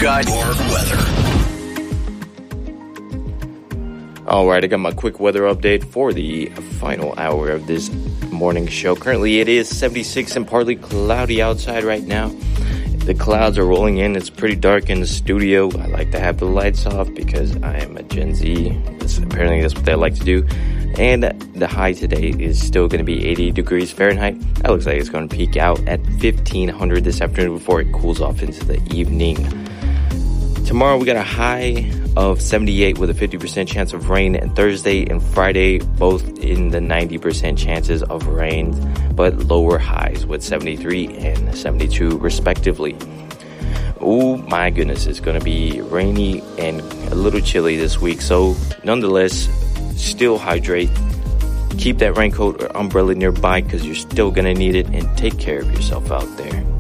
got your weather. Alright, I got my quick weather update for the final hour of this morning show. Currently it is 76 and partly cloudy outside right now. The clouds are rolling in. It's pretty dark in the studio. I like to have the lights off because I am a Gen Z. Apparently that's what they like to do. And the high today is still going to be 80 degrees Fahrenheit. That looks like it's going to peak out at 1500 this afternoon before it cools off into the evening. Tomorrow we got a high of 78 with a 50% chance of rain, and Thursday and Friday both in the 90% chances of rain, but lower highs with 73 and 72 respectively. Oh my goodness, it's going to be rainy and a little chilly this week, so nonetheless, still hydrate. Keep that raincoat or umbrella nearby because you're still going to need it, and take care of yourself out there.